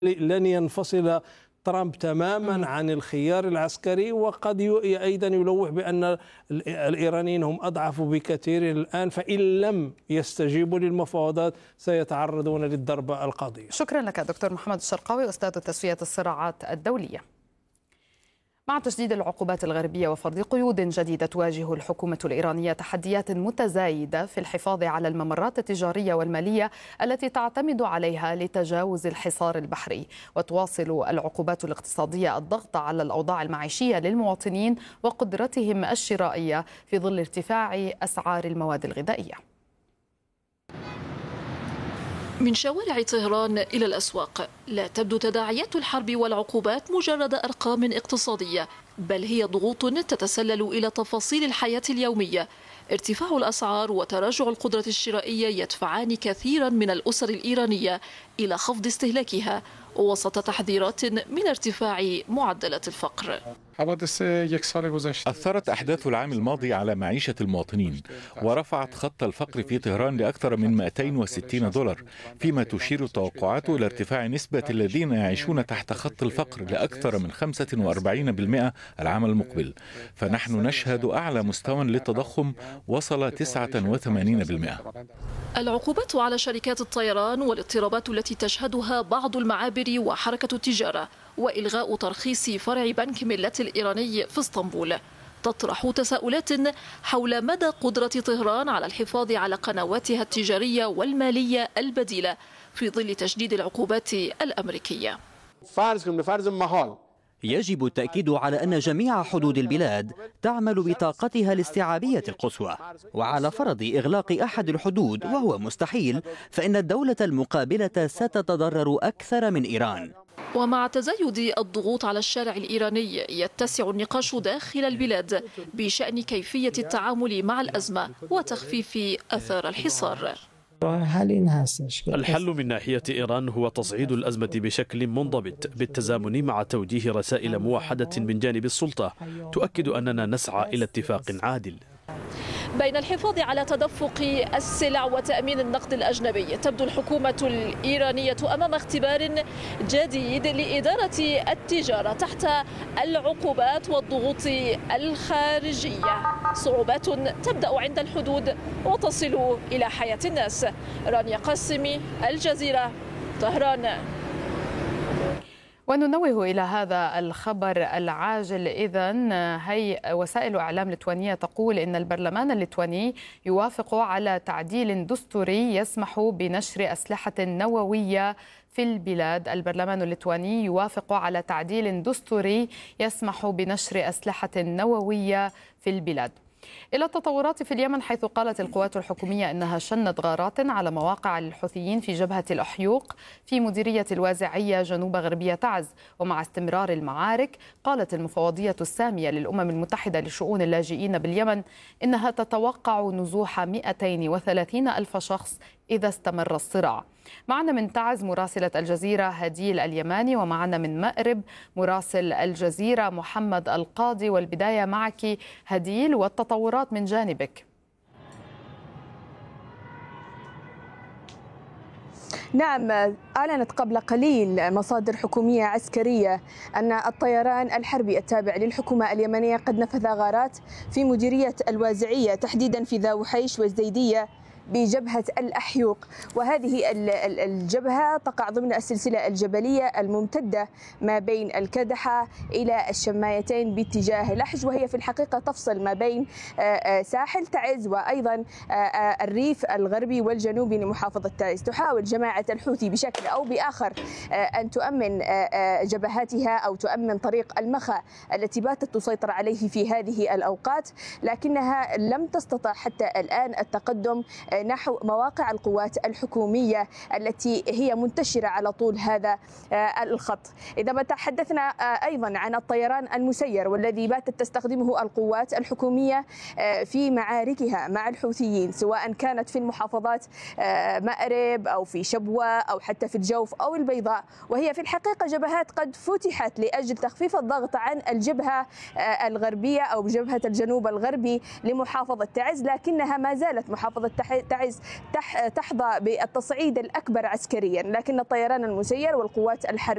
لن ينفصل ترامب تماما عن الخيار العسكري، وقد أيضا يلوح بأن الإيرانيين هم أضعف بكثير الآن، فإن لم يستجيبوا للمفاوضات سيتعرضون للضربة القاضية. شكرا لك دكتور محمد الشرقاوي، أستاذ تسوية الصراعات الدولية. مع تشديد العقوبات الغربية وفرض قيود جديدة تواجه الحكومة الإيرانية تحديات متزايدة في الحفاظ على الممرات التجارية والمالية التي تعتمد عليها لتجاوز الحصار البحري، وتواصل العقوبات الاقتصادية الضغط على الأوضاع المعيشية للمواطنين وقدرتهم الشرائية في ظل ارتفاع أسعار المواد الغذائية. من شوارع طهران إلى الأسواق لا تبدو تداعيات الحرب والعقوبات مجرد أرقام اقتصادية، بل هي ضغوط تتسلل إلى تفاصيل الحياة اليومية. ارتفاع الأسعار وتراجع القدرة الشرائية يدفعان كثيرا من الأسر الإيرانية إلى خفض استهلاكها وسط تحذيرات من ارتفاع معدلات الفقر. أثرت أحداث العام الماضي على معيشة المواطنين ورفعت خط الفقر في طهران لأكثر من $260، فيما تشير التوقعات إلى ارتفاع نسبة الذين يعيشون تحت خط الفقر لأكثر من 45% العام المقبل، فنحن نشهد أعلى مستوى للتضخم وصل 89%. العقوبات على شركات الطيران والاضطرابات التي تشهدها بعض المعابر وحركة التجارة وإلغاء ترخيص فرع بنك ملة الإيراني في اسطنبول تطرح تساؤلات حول مدى قدرة طهران على الحفاظ على قنواتها التجارية والمالية البديلة في ظل تشديد العقوبات الأمريكية. يجب التأكيد على أن جميع حدود البلاد تعمل بطاقتها الاستيعابية القصوى، وعلى فرض إغلاق أحد الحدود وهو مستحيل فإن الدولة المقابلة ستتضرر أكثر من إيران. ومع تزايد الضغوط على الشارع الإيراني يتسع النقاش داخل البلاد بشأن كيفية التعامل مع الأزمة وتخفيف آثار الحصار. الحل من ناحية إيران هو تصعيد الأزمة بشكل منضبط بالتزامن مع توجيه رسائل موحدة من جانب السلطة تؤكد أننا نسعى إلى اتفاق عادل. بين الحفاظ على تدفق السلع وتأمين النقد الأجنبي تبدو الحكومة الإيرانية أمام اختبار جديد لإدارة التجارة تحت العقوبات والضغوط الخارجية، صعوبات تبدأ عند الحدود وتصل إلى حياة الناس. رانيا قاسمي، الجزيرة، طهران. وننوه إلى هذا الخبر العاجل. إذن هي وسائل إعلام لتوانية تقول إن البرلمان الليتواني يوافق على تعديل دستوري يسمح بنشر أسلحة نووية في البلاد. البرلمان الليتواني يوافق على تعديل دستوري يسمح بنشر أسلحة نووية في البلاد. إلى التطورات في اليمن، حيث قالت القوات الحكومية أنها شنت غارات على مواقع للحوثيين في جبهة الأحيوق في مديرية الوازعية جنوب غربية تعز. ومع استمرار المعارك، قالت المفوضية السامية للأمم المتحدة لشؤون اللاجئين باليمن إنها تتوقع نزوح 230 ألف شخص إذا استمر الصراع. معنا من تعز مراسلة الجزيرة هديل اليماني، ومعنا من مأرب مراسل الجزيرة محمد القاضي. والبداية معك هديل والتطورات من جانبك. نعم، أعلنت قبل قليل مصادر حكومية عسكرية أن الطيران الحربي التابع للحكومة اليمنية قد نفذ غارات في مديرية الوازعية، تحديدا في ذا وحيش والزيدية بجبهة الأحيوق. وهذه الجبهة تقع ضمن السلسلة الجبلية الممتدة ما بين الكدحة إلى الشمايتين باتجاه لحج، وهي في الحقيقة تفصل ما بين ساحل تعز وأيضا الريف الغربي والجنوبي لمحافظة تعز. تحاول جماعة الحوثي بشكل أو بآخر أن تؤمن جبهاتها أو تؤمن طريق المخا التي باتت تسيطر عليه في هذه الأوقات، لكنها لم تستطع حتى الآن التقدم نحو مواقع القوات الحكومية التي هي منتشرة على طول هذا الخط. إذا تحدثنا أيضا عن الطيران المسير والذي باتت تستخدمه القوات الحكومية في معاركها مع الحوثيين، سواء كانت في المحافظات مأرب أو في شبوة أو حتى في الجوف أو البيضاء، وهي في الحقيقة جبهات قد فتحت لأجل تخفيف الضغط عن الجبهة الغربية أو جبهة الجنوب الغربي لمحافظة تعز، لكنها ما زالت محافظة تعز تحظى بالتصعيد الأكبر عسكريا. لكن الطيران المسير والقوات الحربية